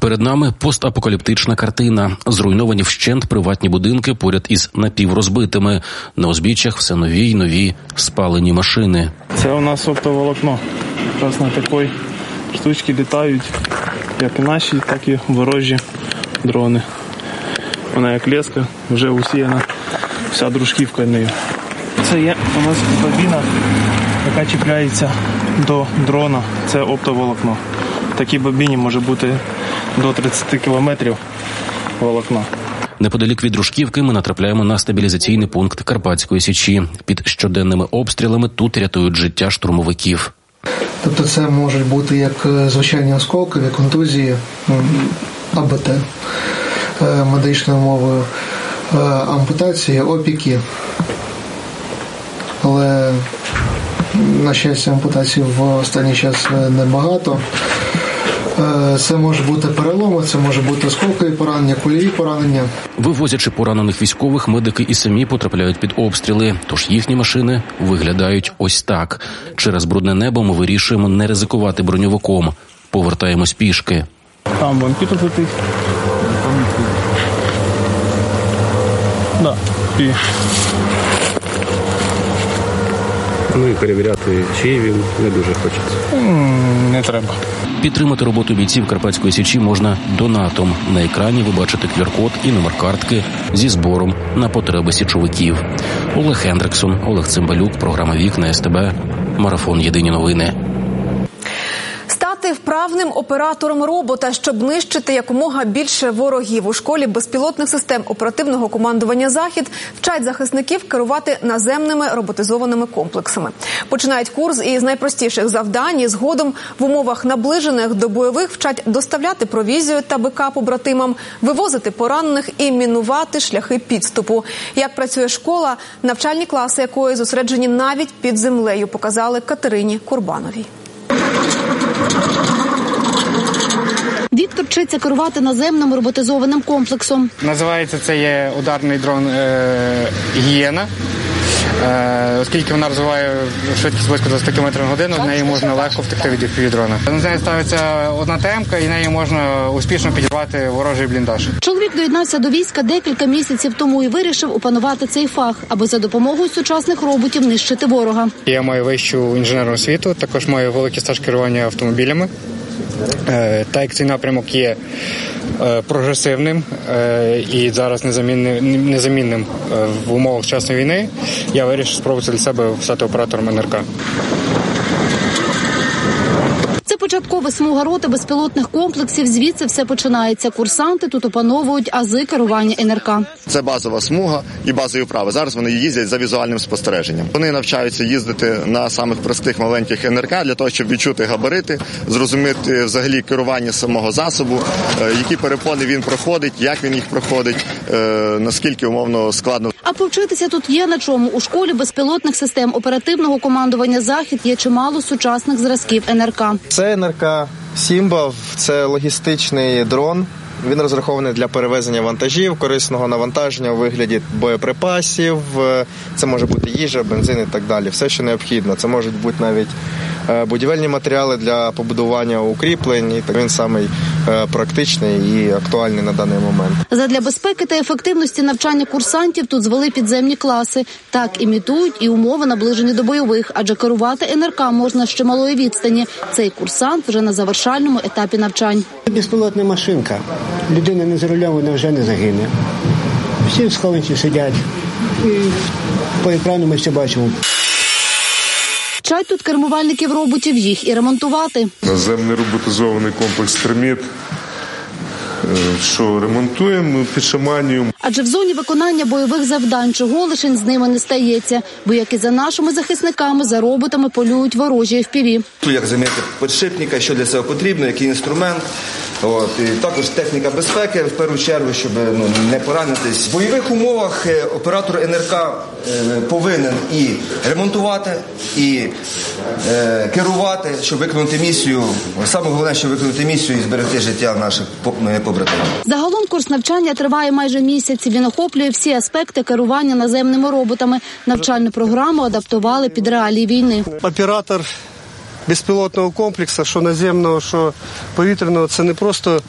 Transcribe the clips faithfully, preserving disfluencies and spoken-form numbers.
Перед нами постапокаліптична картина. Зруйновані вщент приватні будинки поряд із напіврозбитими. На узбіччях все нові й нові спалені машини. Це у нас оптоволокно. Якраз на такій штучці літають як і наші, так і ворожі дрони. Вона як леска, вже усіяна вся дружківка нею. Це є у нас бобіна, яка чіпляється до дрона. Це оптоволокно. В такій бобіні може бути до тридцять кілометрів волокна. Неподалік від Дружківки ми натрапляємо на стабілізаційний пункт Карпатської Січі. Під щоденними обстрілами тут рятують життя штурмовиків. Тобто це можуть бути як звичайні осколкові, контузії, АБТ, медичною мовою, ампутації, опіки. Але, на щастя, ампутацій в останній час небагато. Це може бути переломи, це може бути осколкові поранення, кульові поранення. Вивозячи поранених військових, медики і самі потрапляють під обстріли, тож їхні машини виглядають ось так. Через брудне небо ми вирішуємо не ризикувати броньовиком. Повертаємось пішки. Там банки тут летить. Да. І... Ну і перевіряти, чи він не дуже хочеться. Не треба. Підтримати роботу бійців Карпатської Січі можна донатом. На екрані ви бачите кю ар-код і номер картки зі збором на потреби січовиків. Олег Хендриксон, Олег Цимбалюк, програма «Вікна», ес те бе, марафон «Єдині новини». Стати вправним оператором робота, щоб нищити якомога більше ворогів. У школі безпілотних систем оперативного командування «Захід» вчать захисників керувати наземними роботизованими комплексами. Починають курс із найпростіших завдань і згодом в умовах наближених до бойових вчать доставляти провізію та БК побратимам, вивозити поранених і мінувати шляхи підступу. Як працює школа, навчальні класи якої зосереджені навіть під землею, показали Катерині Курбановій. Віктор вчиться керувати наземним роботизованим комплексом. Називається це є ударний дрон е, «Гієна». Е, оскільки вона розвиває швидкість близько двадцять кілометрів на годину, в неї можна легко втекти від дрона. На неї ставиться одна темка, і нею можна успішно підірвати ворожий бліндаж. Чоловік доєднався до війська декілька місяців тому і вирішив опанувати цей фах, аби за допомогою сучасних роботів нищити ворога. Я маю вищу інженерну освіту, також маю великий стаж керування автомобілями. Так як цей напрямок є прогресивним і зараз незамінним, незамінним в умовах сучасної війни, я вирішив спробувати для себе стати оператором ен ер ка. Це початкова смуга роти безпілотних комплексів, звідси все починається. Курсанти тут опановують ази керування ен ер ка. Це базова смуга і базові вправи. Зараз вони їздять за візуальним спостереженням. Вони навчаються їздити на самих простих маленьких ен ер ка для того, щоб відчути габарити, зрозуміти взагалі керування самого засобу, які перепони він проходить, як він їх проходить, наскільки умовно складно. А повчитися тут є на чому. У школі безпілотних систем оперативного командування «Захід» є чимало сучасних зразків ен ер ка. Це ен ер ка «Сімба», це логістичний дрон. Він розрахований для перевезення вантажів, корисного навантаження у вигляді боєприпасів. Це може бути їжа, бензин і так далі. Все, що необхідно. Це можуть бути навіть будівельні матеріали для побудування укріплень. Він самий практичний і актуальний на даний момент. Задля безпеки та ефективності навчання курсантів тут звели підземні класи. Так імітують і умови, наближені до бойових, адже керувати ен ер ка можна ще малої відстані. Цей курсант вже на завершальному етапі навчань. Безпілотна машинка. Людина не за рулем, вона вже не загине. Всі в схованці сидять. І по екрану ми все бачимо. Вчать тут кермувальників роботів їх і ремонтувати. Наземний роботизований комплекс «Терміт», що ремонтуємо, підшаманюємо. Адже в зоні виконання бойових завдань чого лишень з ними не стається. Бо, як і за нашими захисниками, за роботами полюють ворожі еф пі ві. Як замінити підшипника, що для цього потрібно, який інструмент. От, і також техніка безпеки, в першу чергу, щоб ну, не поранитись. В бойових умовах оператор ен ер ка е, повинен і ремонтувати, і е, керувати, щоб виконати місію. Саме головне, щоб виконати місію і зберегти життя наших побратимів. Загалом курс навчання триває майже місяць. Він охоплює всі аспекти керування наземними роботами. Навчальну програму адаптували під реалії війни. Оператор безпілотного комплексу, що наземного, що повітряного, це не просто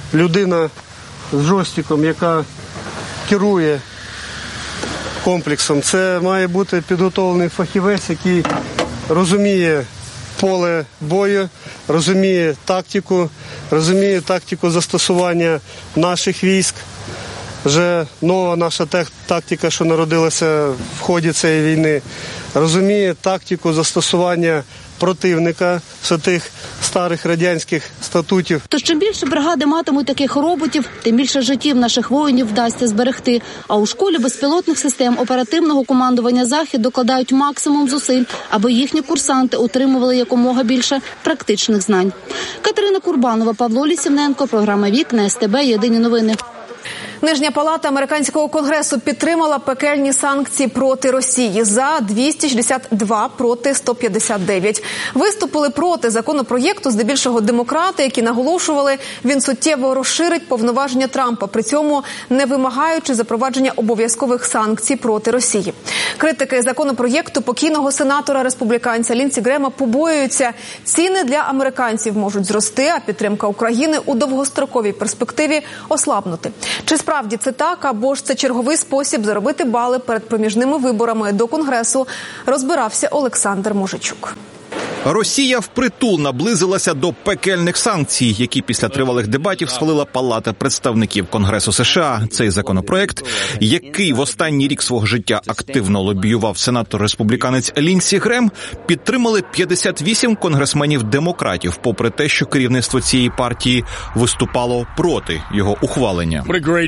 людина з джойстиком, яка керує комплексом. Це має бути підготовлений фахівець, який розуміє поле бою, розуміє тактику, розуміє тактику застосування наших військ. Вже нова наша тактика, що народилася в ході цієї війни, розуміє тактику застосування противника з тих старих радянських статутів. Тож чим більше бригади матимуть таких роботів, тим більше життів наших воїнів вдасться зберегти. А у школі безпілотних систем оперативного командування «Захід» докладають максимум зусиль, аби їхні курсанти отримували якомога більше практичних знань. Катерина Курбанова, Павло Лісівненко, програма «Вікна», ес те бе, Єдині новини. Нижня палата американського конгресу підтримала пекельні санкції проти Росії за двісті шістдесят два проти ста п'ятдесят дев'ять. Виступили проти законопроєкту здебільшого демократи, які наголошували, він суттєво розширить повноваження Трампа, при цьому не вимагаючи запровадження обов'язкових санкцій проти Росії. Критики законопроєкту покійного сенатора-республіканця Лінсі Грема побоюються, ціни для американців можуть зрости, а підтримка України у довгостроковій перспективі ослабнути. Чи справді це так, або ж це черговий спосіб заробити бали перед проміжними виборами до Конгресу, розбирався Олександр Мужичук. Росія впритул наблизилася до пекельних санкцій, які після тривалих дебатів схвалила Палата представників Конгресу США. Цей законопроект, який в останній рік свого життя активно лобіював сенатор-республіканець Лінсі Грем, підтримали п'ятдесят вісім конгресменів-демократів, попри те, що керівництво цієї партії виступало проти його ухвалення.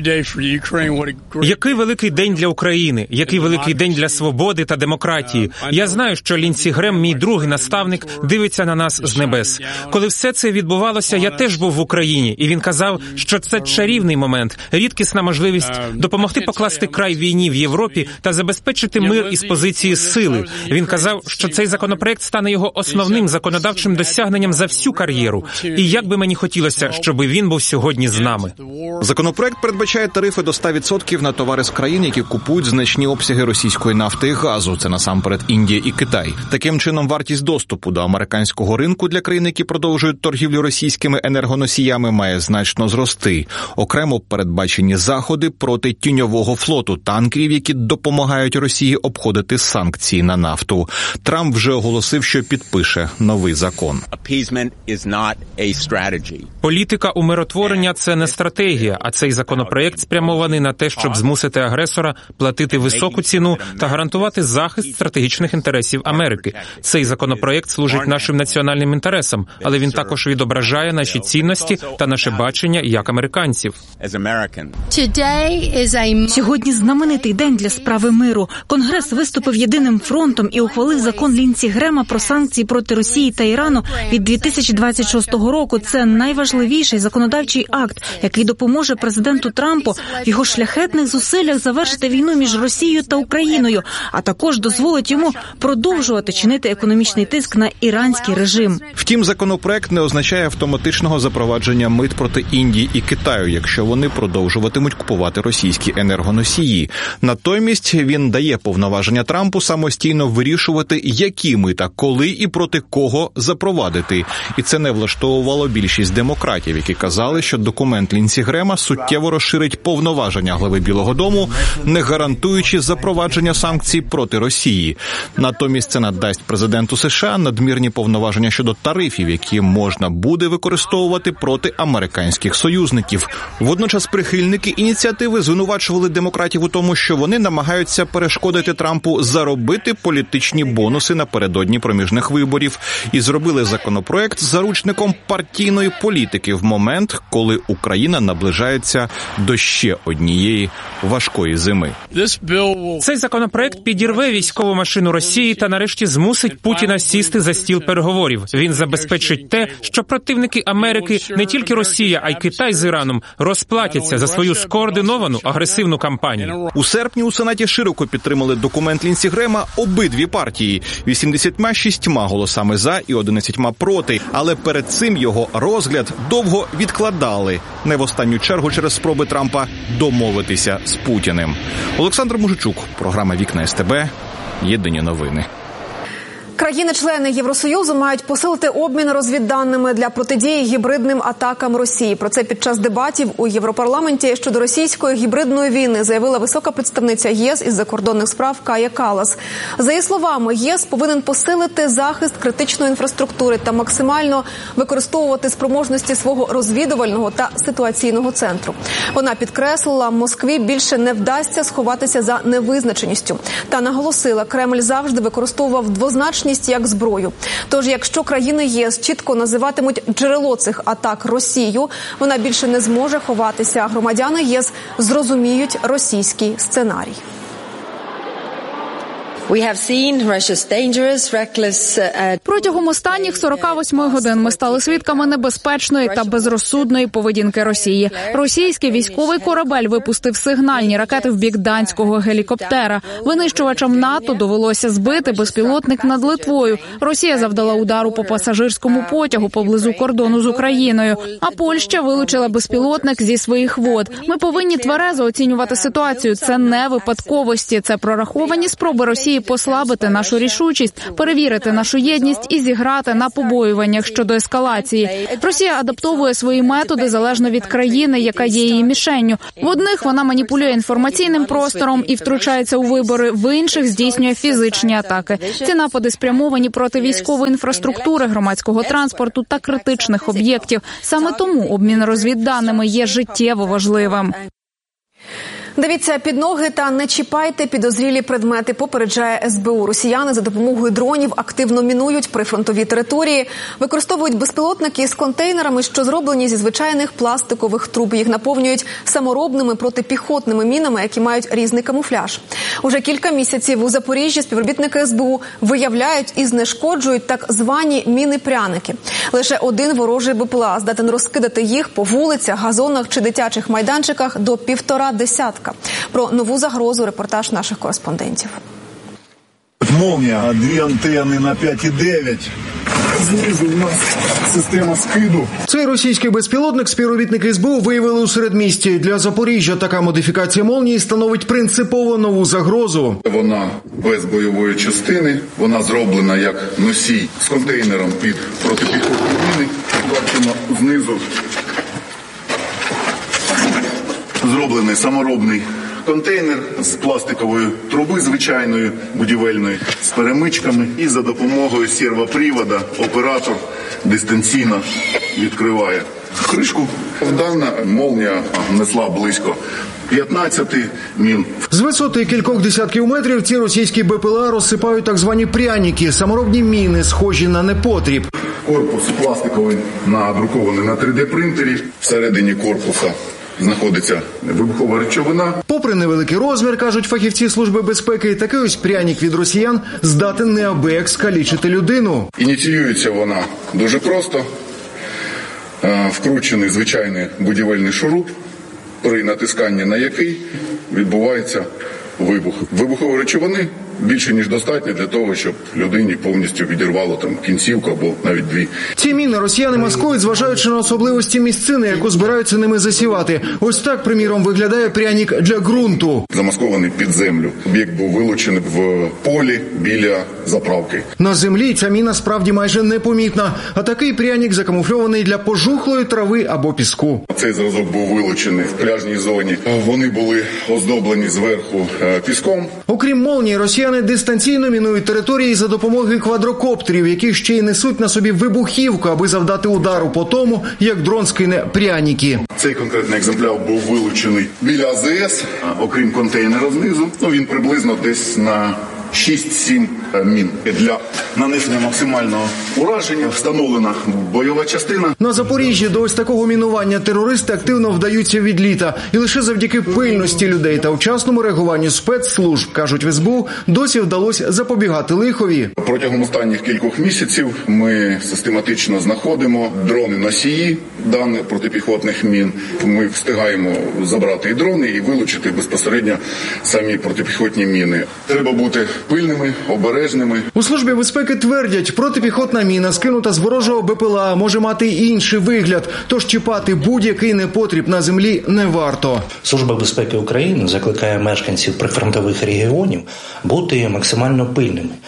Який великий день для України, який великий день для свободи та демократії. Я знаю, що Лінсі Грем, мій другий наставник, дивиться на нас з небес. Коли все це відбувалося, я теж був в Україні, і він казав, що це чарівний момент, рідкісна можливість допомогти покласти край війні в Європі та забезпечити мир із позиції сили. Він казав, що цей законопроект стане його основним законодавчим досягненням за всю кар'єру. І як би мені хотілося, щоб він був сьогодні з нами. Законопроект передбачає тарифи до ста відсотків на товари з країн, які купують значні обсяги російської нафти і газу. Це насамперед Індія і Китай. Таким чином, вартість доступу до американського ринку для країн, які продовжують торгівлю російськими енергоносіями, має значно зрости. Окремо передбачені заходи проти тіньового флоту танкерів, які допомагають Росії обходити санкції на нафту. Трамп вже оголосив, що підпише новий закон. Політика умиротворення – це не стратегія, а цей законопроект спрямований на те, щоб змусити агресора платити високу ціну та гарантувати захист стратегічних інтересів Америки. Цей законопроект служить нашим національним інтересам, але він також відображає наші цінності та наше бачення як американців. Сьогодні знаменитий день для справи миру. Конгрес виступив єдиним фронтом і ухвалив закон Лінсі Грема про санкції проти Росії та Ірану від дві тисячі двадцять шостого року. Це найважливіший законодавчий акт, який допоможе президенту Трампу в його шляхетних зусиллях завершити війну між Росією та Україною, а також дозволить йому продовжувати чинити економічний тиск на іранський режим. Втім, законопроект не означає автоматичного запровадження мит проти Індії і Китаю, якщо вони продовжуватимуть купувати російські енергоносії. Натомість він дає повноваження Трампу самостійно вирішувати, які мита, коли і проти кого запровадити. І це не влаштовувало більшість демократів, які казали, що документ Лінсі Грема суттєво розширить повноваження глави Білого дому, не гарантуючи запровадження санкцій проти Росії. Натомість це надасть президенту США надмірні повноваження щодо тарифів, які можна буде використовувати проти американських союзників. Водночас прихильники ініціативи звинувачували демократів у тому, що вони намагаються перешкодити Трампу заробити політичні бонуси напередодні проміжних виборів і зробили законопроект заручником партійної політики в момент, коли Україна наближається до ще однієї важкої зими. Цей законопроект підірве військову машину Росії та нарешті змусить Путіна сісти за стіл переговорів. Він забезпечить те, що противники Америки, не тільки Росія, а й Китай з Іраном, розплатяться за свою скоординовану агресивну кампанію. У серпні у Сенаті широко підтримали документ Лінсі Грема обидві партії – вісімдесят шість голосами за і одинадцять проти. Але перед цим його розгляд довго відкладали. Не в останню чергу через спроби Трампа домовитися з Путіним. Олександр Мужичук, програма «Вікна ес те бе», Єдині новини. Країни-члени Євросоюзу мають посилити обмін розвідданими для протидії гібридним атакам Росії. Про це під час дебатів у Європарламенті щодо російської гібридної війни заявила висока представниця ЄС із закордонних справ Кая Каллас. За її словами, єс повинен посилити захист критичної інфраструктури та максимально використовувати спроможності свого розвідувального та ситуаційного центру. Вона підкреслила, Москві більше не вдасться сховатися за невизначеністю. Та наголосила, Кремль завжди використовував двозначність як зброю. Тож, якщо країни ЄС чітко називатимуть джерело цих атак Росію, вона більше не зможе ховатися, а громадяни ЄС зрозуміють російський сценарій. Протягом останніх сорока восьми годин ми стали свідками небезпечної та безрозсудної поведінки Росії. Російський військовий корабель випустив сигнальні ракети в бік данського гелікоптера. Винищувачам НАТО довелося збити безпілотник над Литвою. Росія завдала удару по пасажирському потягу поблизу кордону з Україною. А Польща вилучила безпілотник зі своїх вод. Ми повинні тверезо оцінювати ситуацію. Це не випадковості, це прораховані спроби Росії послабити нашу рішучість, перевірити нашу єдність і зіграти на побоюваннях щодо ескалації. Росія адаптовує свої методи залежно від країни, яка є її мішенню. В одних вона маніпулює інформаційним простором і втручається у вибори, в інших здійснює фізичні атаки. Ці напади спрямовані проти військової інфраструктури, громадського транспорту та критичних об'єктів. Саме тому обмін розвідданими є життєво важливим. Дивіться під ноги та не чіпайте підозрілі предмети, попереджає ес бе у. Росіяни за допомогою дронів активно мінують прифронтові території, використовують безпілотники з контейнерами, що зроблені зі звичайних пластикових труб. Їх наповнюють саморобними протипіхотними мінами, які мають різний камуфляж. Уже кілька місяців у Запоріжжі співробітники ес бе у виявляють і знешкоджують так звані міни-пряники. Лише один ворожий be pe el a здатен розкидати їх по вулицях, газонах чи дитячих майданчиках до півтора десятка. Про нову загрозу репортаж наших кореспондентів. Молнія, дві антени на п'ять і дев'ять. Знизу у нас система скиду. Цей російський безпілотник співробітники ес бе у виявили у середмісті. Для Запоріжжя така модифікація «Молнії» становить принципово нову загрозу. Вона без бойової частини, вона зроблена як носій з контейнером під протипіхотні міни. Бачимо знизу зроблений саморобний контейнер з пластикової труби звичайної, будівельної, з перемичками. І за допомогою сервопривода оператор дистанційно відкриває кришку. Дана «Молнія» несла близько п'ятнадцяти мін. З висоти кількох десятків метрів ці російські be pe el a розсипають так звані пряники, саморобні міни, схожі на непотріб. Корпус пластиковий, надрукований на три де принтері. Всередині корпуса знаходиться вибухова речовина. Попри невеликий розмір, кажуть фахівці Служби безпеки, такий ось пряник від росіян здатен неабияк скалічити людину. Ініціюється вона дуже просто. Вкручений звичайний будівельний шуруп, при натисканні на який відбувається вибух. Вибухової речовини більше, ніж достатньо для того, щоб людині повністю відірвало там кінцівку або навіть дві. Ці міни росіяни маскують, зважаючи на особливості місцини, яку збираються ними засівати. Ось так, приміром, виглядає пряник для ґрунту. Замаскований під землю. Об'єкт був вилучений в полі біля заправки. На землі ця міна справді майже непомітна, а такий пряник закамуфльований для пожухлої трави або піску. Цей зразок був вилучений в пляжній зоні. Вони були оздоблені зверху піском. Окрім «Молнії», росіяни дистанційно мінують території за допомогою квадрокоптерів, які ще й несуть на собі вибухівку, аби завдати удару по тому, як дрон скине пряники. Цей конкретний екземпляр був вилучений біля а зе ес, окрім контейнера знизу. Ну, він приблизно десь на шість-сім мін. Для нанесення максимального ураження встановлена бойова частина. На Запоріжжі до ось такого мінування терористи активно вдаються від літа. І лише завдяки пильності людей та вчасному реагуванню спецслужб, кажуть в ес бе у, досі вдалося запобігати лихові. Протягом останніх кількох місяців ми систематично знаходимо дрони-носії даних протипіхотних мін. Ми встигаємо забрати і дрони, і вилучити безпосередньо самі протипіхотні міни. Треба бути пильними, обережними. У Службі безпеки твердять, протипіхотна міна, скинута з ворожого be pe el a, може мати інший вигляд, тож чіпати будь-який непотріб на землі не варто. Служба безпеки України закликає мешканців прифронтових регіонів бути максимально пильними.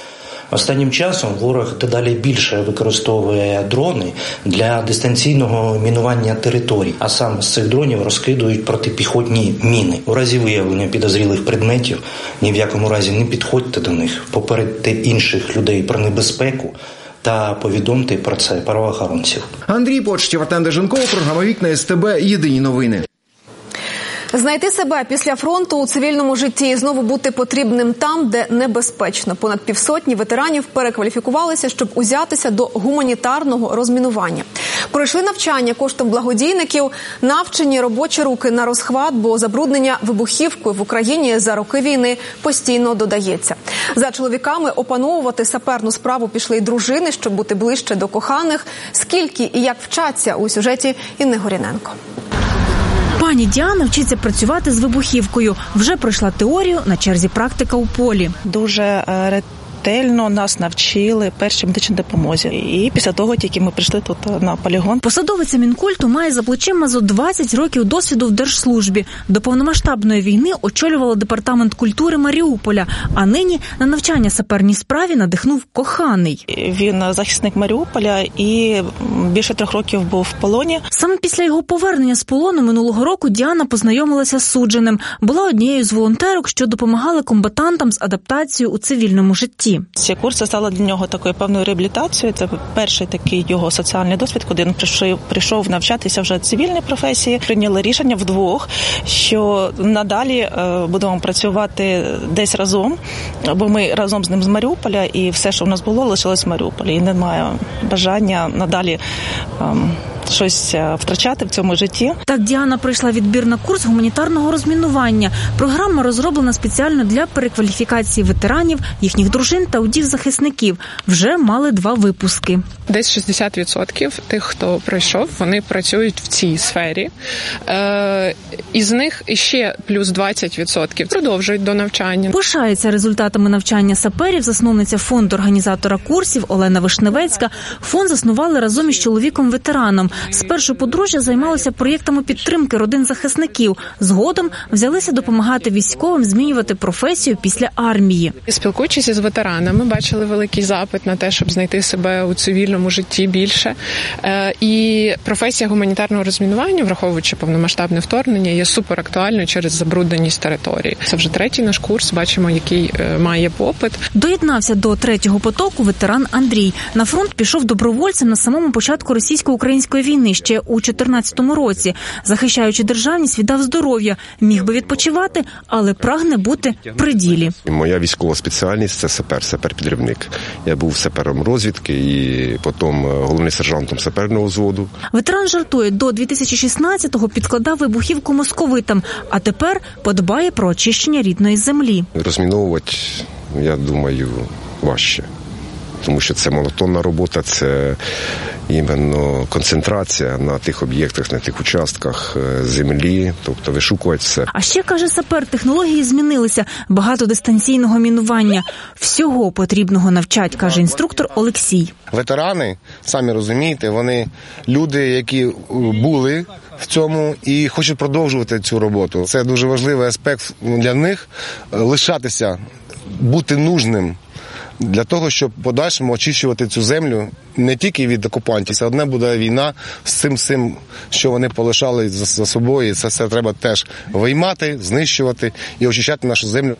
Останнім часом ворог дедалі більше використовує дрони для дистанційного мінування територій, а саме з цих дронів розкидують протипіхотні міни. У разі виявлення підозрілих предметів ні в якому разі не підходьте до них, попередьте інших людей про небезпеку та повідомте про це правоохоронців. Андрій Почтів, Артем Деженков, програма «Вікна СТБ», єдині новини. Знайти себе після фронту у цивільному житті і знову бути потрібним там, де небезпечно. Понад півсотні ветеранів перекваліфікувалися, щоб узятися до гуманітарного розмінування. Пройшли навчання коштом благодійників, навчені робочі руки на розхват, бо забруднення вибухівкою в Україні за роки війни постійно додається. За чоловіками опановувати саперну справу пішли й дружини, щоб бути ближче до коханих. Скільки і як вчаться у сюжеті Інни Горіненко. Пані Діана вчиться працювати з вибухівкою. Вже пройшла теорію, на черзі практика у полі. Дуже ретельно нас навчили першій медичній допомозі. І після того тільки ми прийшли тут на полігон. Посадовиця Мінкульту має за плечима зо двадцять років досвіду в держслужбі. До повномасштабної війни очолювала департамент культури Маріуполя, а нині на навчання саперній справі надихнув коханий. Він захисник Маріуполя і більше трьох років був в полоні. Саме після його повернення з полону минулого року Діана познайомилася з судженим. Була однією з волонтерок, що допомагали комбатантам з адаптацією у цивільному житті. Ці курси стали для нього такою певною реабілітацією. Це перший такий його соціальний досвід, коли він прийшов, прийшов навчатися вже цивільній професії. Прийняли рішення вдвох, що надалі будемо працювати десь разом, бо ми разом з ним з Маріуполя, і все, що в нас було, лишилось в Маріуполі. І немає бажання надалі ем, щось втрачати в цьому житті. Так Діана пройшла відбір на курс гуманітарного розмінування. Програма розроблена спеціально для перекваліфікації ветеранів, їхніх дружин та удів захисників. Вже мали два випуски. Десь шістдесят відсотків тих, хто пройшов, вони працюють в цій сфері. Е, із них ще плюс двадцять відсотків продовжують до навчання. Пишається результатами навчання саперів засновниця фонду організатора курсів Олена Вишневецька. Фонд заснували разом із чоловіком-ветераном. Спершу подружжя займалося проєктами підтримки родин захисників. Згодом взялися допомагати військовим змінювати професію після армії. Спілкуючись із ветеранами, бачили великий запит на те, щоб знайти себе у цивільному житті більше. І професія гуманітарного розмінування, враховуючи повномасштабне вторгнення, є суперактуальною через забрудненість території. Це вже третій наш курс, бачимо, який має попит. Доєднався до третього потоку ветеран Андрій. На фронт пішов добровольцем на самому початку російсько-української війни ще у чотирнадцятому році. Захищаючи державність, віддав здоров'я. Міг би відпочивати, але прагне бути при ділі. Моя військова спеціальність – це сапер, сапер-підривник. Я був сапером розвідки і потім головним сержантом саперного взводу. Ветеран жартує, до дві тисячі шістнадцятого підкладав вибухівку московитам, а тепер подбає про очищення рідної землі. Розміновувати, я думаю, важче. Тому що це монотонна робота, це іменно концентрація на тих об'єктах, на тих участках землі, тобто вишукувати все. А ще, каже сапер, технології змінилися, багато дистанційного мінування. Всього потрібного навчать, каже інструктор Олексій. Ветерани, самі розумієте, вони люди, які були в цьому і хочуть продовжувати цю роботу. Це дуже важливий аспект для них – лишатися, бути нужним. Для того, щоб подальшому очищувати цю землю не тільки від окупантів. Це одне буде війна з цим, цим, що вони полишали за, за собою. І це все треба теж виймати, знищувати і очищати нашу землю.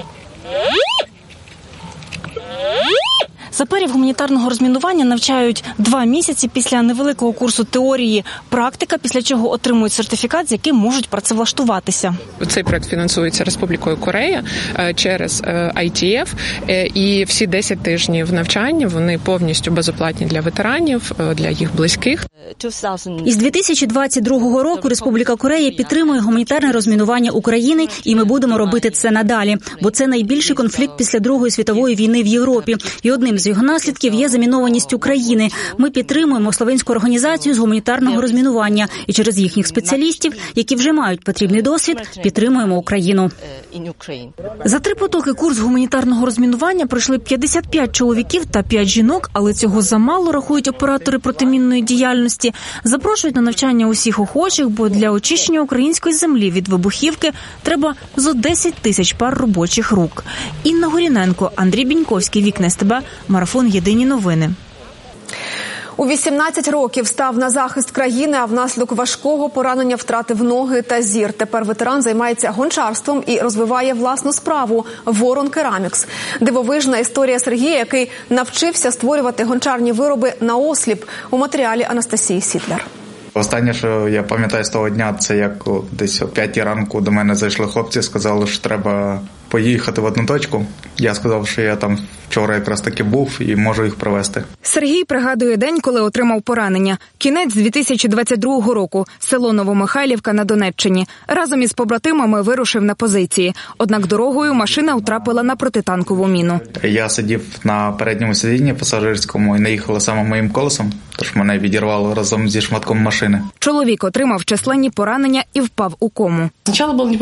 Саперів гуманітарного розмінування навчають два місяці після невеликого курсу теорії. Практика, після чого отримують сертифікат, з яким можуть працевлаштуватися. Цей проект фінансується Республікою Корея через ай ті еф. І всі десять тижнів навчання, вони повністю безоплатні для ветеранів, для їх близьких. Із дві тисячі двадцять другого року Республіка Корея підтримує гуманітарне розмінування України, і ми будемо робити це надалі. Бо це найбільший конфлікт після Другої світової війни в Європі. І одним з його наслідків є замінованість України. Ми підтримуємо словенську організацію з гуманітарного розмінування і через їхніх спеціалістів, які вже мають потрібний досвід, підтримуємо Україну. За три потоки курс гуманітарного розмінування пройшли п'ятдесят п'ять чоловіків та п'ять жінок, але цього замало, рахують оператори протимінної діяльності. Запрошують на навчання усіх охочих, бо для очищення української землі від вибухівки треба зо десять тисяч пар робочих рук. Інна Горіненко, Андрій Біньковський, Вікна СТБ, Марафон Єдині новини. У вісімнадцять років став на захист країни, а внаслідок важкого поранення втратив ноги та зір. Тепер ветеран займається гончарством і розвиває власну справу – Ворон Керамікс. Дивовижна історія Сергія, який навчився створювати гончарні вироби наосліп, у матеріалі Анастасії Сітлер. Останнє, що я пам'ятаю з того дня, це як десь о п'ятій ранку до мене зайшли хлопці, сказали, що треба поїхати в одну точку. Я сказав, що я там вчора якраз таки був і можу їх привезти. Сергій пригадує день, коли отримав поранення. Кінець дві тисячі двадцять другого року. Село Новомихайлівка на Донеччині. Разом із побратимами вирушив на позиції. Однак дорогою машина втрапила на протитанкову міну. Я сидів на передньому сидінні пасажирському і наїхала саме моїм колесом, тож мене відірвало разом зі шматком машини. Чоловік отримав численні поранення і впав у кому.